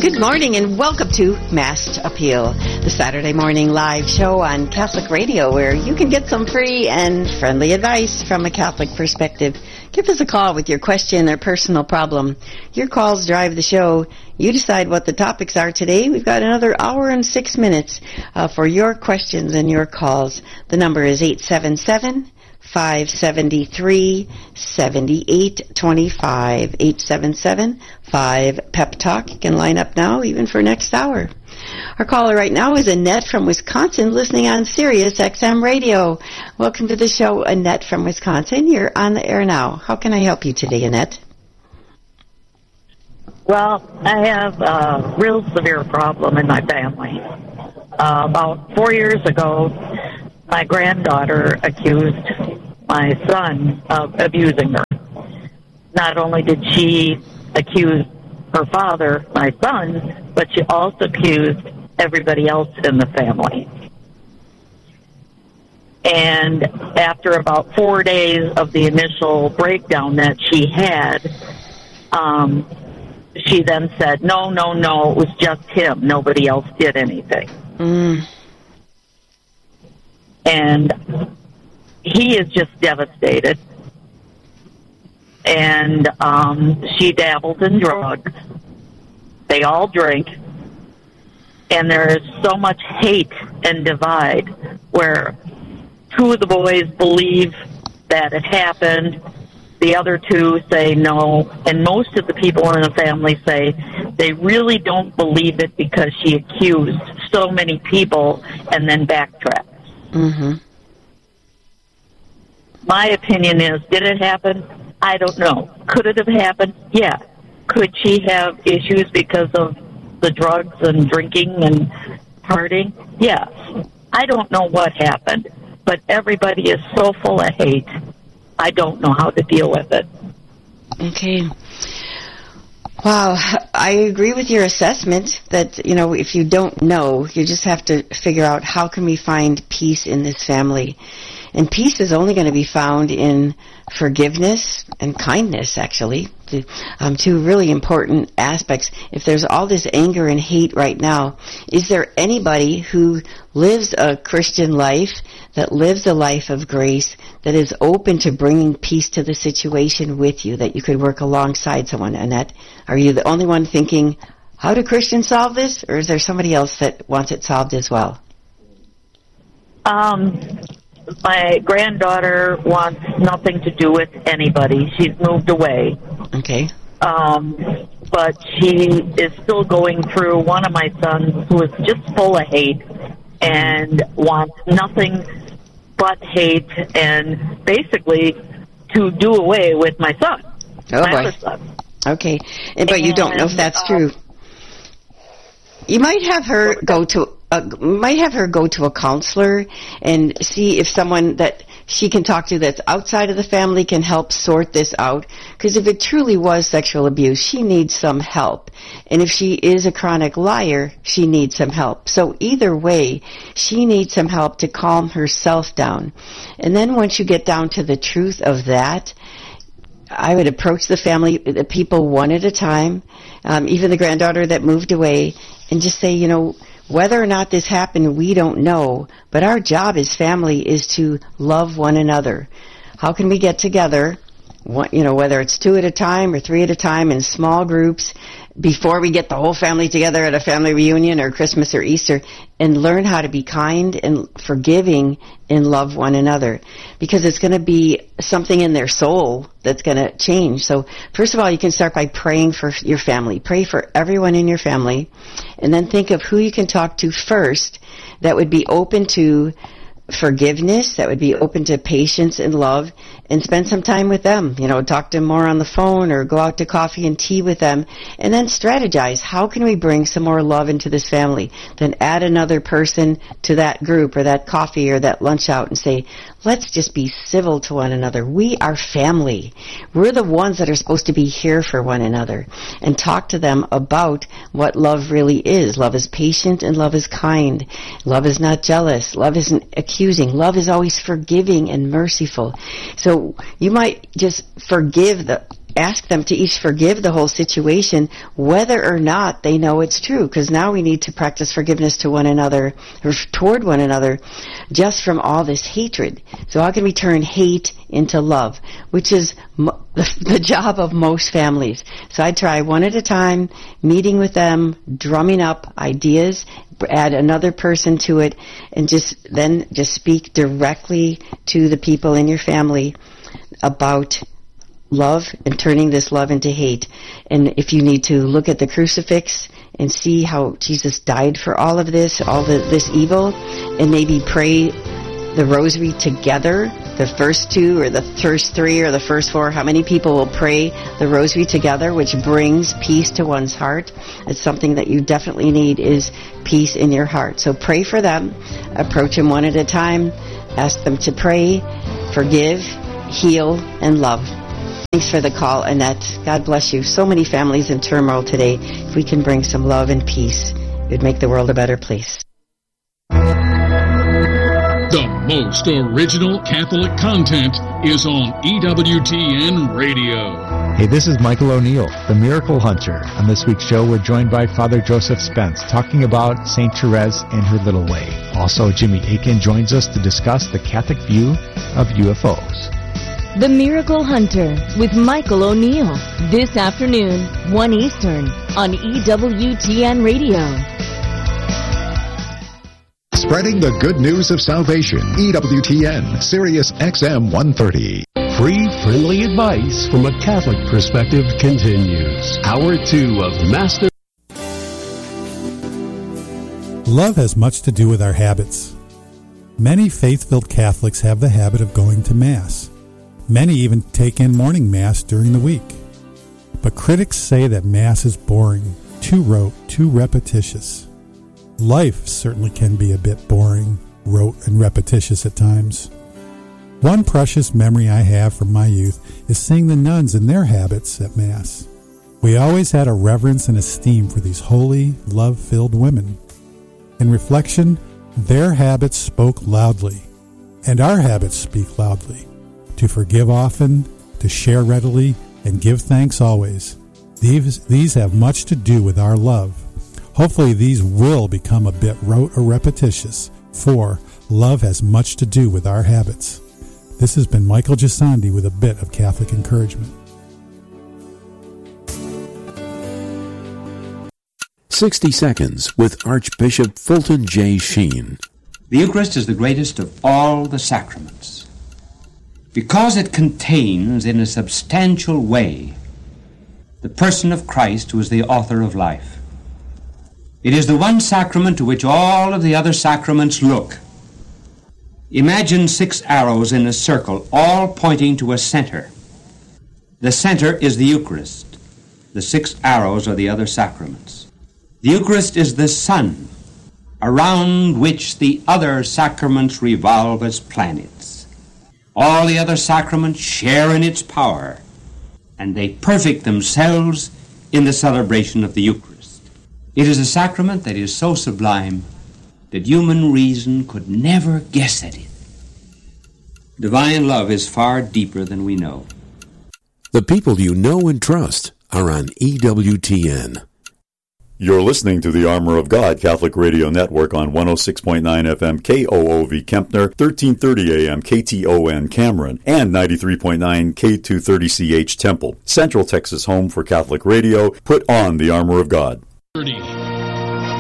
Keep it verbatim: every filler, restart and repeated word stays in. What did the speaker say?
Good morning and welcome to Mass Appeal, the Saturday morning live show on Catholic Radio where you can get some free and friendly advice from a Catholic perspective. Give us a call with your question or personal problem. Your calls drive the show. You decide what the topics are today. We've got another hour and six minutes uh, for your questions and your calls. The number is eight seven seven, five seven three, seven eight two five, eight seven seven, five, P E P Talk. You can line up now, even for next hour. Our caller right now is Annette from Wisconsin, listening on Sirius X M Radio. Welcome to the show, Annette from Wisconsin. You're on the air now. How can I help you today, Annette? Well, I have a real severe problem in my family. Uh, about four years ago, my granddaughter accused my son of abusing her. Not only did she accuse her father, my son, but she also accused everybody else in the family. And after about four days of the initial breakdown that she had, um, she then said, no, no, no, it was just him. Nobody else did anything. Mm. And he is just devastated. And um, she dabbles in drugs. They all drink. And there is so much hate and divide where two of the boys believe that it happened. The other two say no. And most of the people in the family say they really don't believe it because she accused so many people and then backtracked. Mm-hmm. My opinion is, did it happen? I don't know. Could it have happened? Yeah. Could she have issues because of the drugs and drinking and partying? Yes. I don't know what happened, but everybody is so full of hate. I don't know how to deal with it. Okay. Wow. I agree with your assessment that, you know, if you don't know, you just have to figure out how can we find peace in this family. And peace is only going to be found in forgiveness and kindness, actually, the, um, two really important aspects. If there's all this anger and hate right now, is there anybody who lives a Christian life, that lives a life of grace, that is open to bringing peace to the situation with you, that you could work alongside someone? Annette, are you the only one thinking, how do Christians solve this, or is there somebody else that wants it solved as well? Um... My granddaughter wants nothing to do with anybody. She's moved away. Okay. Um, but she is still going through one of my sons who is just full of hate and wants nothing but hate and basically to do away with my son. Oh, my boy. other son. Okay. And, but and, you don't know if that's uh, true. You might have her go to uh, might have her go to a counselor and see if someone that she can talk to that's outside of the family can help sort this out. Because if it truly was sexual abuse, she needs some help. And if she is a chronic liar, she needs some help. So either way, she needs some help to calm herself down. And then once you get down to the truth of that, I would approach the family, the people one at a time, um, even the granddaughter that moved away, and just say, you know, whether or not this happened, we don't know, but our job as family is to love one another. How can we get together, one, you know, whether it's two at a time or three at a time in small groups, before we get the whole family together at a family reunion or Christmas or Easter, and learn how to be kind and forgiving and love one another. Because it's going to be something in their soul that's going to change. So first of all, you can start by praying for your family. Pray for everyone in your family. And then think of who you can talk to first that would be open to forgiveness, that would be open to patience and love, and spend some time with them. You know, talk to them more on the phone or go out to coffee and tea with them, and then strategize. How can we bring some more love into this family? Then add another person to that group or that coffee or that lunch out and say, let's just be civil to one another. We are family. We're the ones that are supposed to be here for one another. And talk to them about what love really is. Love is patient and love is kind. Love is not jealous. Love isn't accusing. Love is always forgiving and merciful. So you might just forgive the ask them to each forgive the whole situation, whether or not they know it's true. Because now we need to practice forgiveness to one another, or toward one another, just from all this hatred. So how can we turn hate into love, which is mo- the job of most families. So I try one at a time, meeting with them, drumming up ideas, add another person to it, and just then just speak directly to the people in your family about love and turning this love into hate. And if you need to look at the crucifix and see how Jesus died for all of this, all the, this evil, and maybe pray the rosary together, the first two or the first three or the first four, how many people will pray the rosary together, which brings peace to one's heart. It's something that you definitely need, is peace in your heart. So pray for them, approach them one at a time, ask them to pray, forgive, heal, and love. Thanks for the call, Annette. God bless you. So many families in turmoil today. If we can bring some love and peace, it would make the world a better place. The most original Catholic content is on E W T N Radio. Hey, this is Michael O'Neill, the Miracle Hunter. On this week's show, we're joined by Father Joseph Spence, talking about Saint Therese and her little way. Also, Jimmy Akin joins us to discuss the Catholic view of U F Os. The Miracle Hunter with Michael O'Neill, this afternoon, one Eastern, on E W T N Radio. Spreading the good news of salvation. E W T N, Sirius X M one thirty. Free, friendly advice from a Catholic perspective continues. Hour two of Master. Love has much to do with our habits. Many faith-filled Catholics have the habit of going to Mass. Many even take in morning Mass during the week. But critics say that Mass is boring, too rote, too repetitious. Life certainly can be a bit boring, rote, and repetitious at times. One precious memory I have from my youth is seeing the nuns and their habits at Mass. We always had a reverence and esteem for these holy, love-filled women. In reflection, their habits spoke loudly, and our habits speak loudly. To forgive often, to share readily, and give thanks always. These, these have much to do with our love. Hopefully these will become a bit rote or repetitious, for love has much to do with our habits. This has been Michael Gisandi with a bit of Catholic encouragement. sixty seconds with Archbishop Fulton J. Sheen. The Eucharist is the greatest of all the sacraments because it contains in a substantial way the person of Christ, who is the author of life. It is the one sacrament to which all of the other sacraments look. Imagine six arrows in a circle, all pointing to a center. The center is the Eucharist. The six arrows are the other sacraments. The Eucharist is the sun, around which the other sacraments revolve as planets. All the other sacraments share in its power, and they perfect themselves in the celebration of the Eucharist. It is a sacrament that is so sublime that human reason could never guess at it. Divine love is far deeper than we know. The people you know and trust are on E W T N. You're listening to the Armor of God Catholic Radio Network on one oh six point nine F M K O O V Kempner, thirteen thirty A M K T O N Cameron, and ninety-three point nine K two thirty C H Temple. Central Texas home for Catholic radio. Put on the Armor of God. thirty